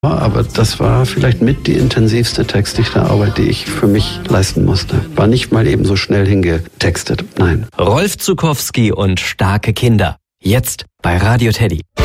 Aber das war vielleicht mit die intensivste Textdichterarbeit, die ich für mich leisten musste. War nicht mal eben so schnell hingetextet, nein. Rolf Zuckowski und starke Kinder. Jetzt bei Radio Teddy.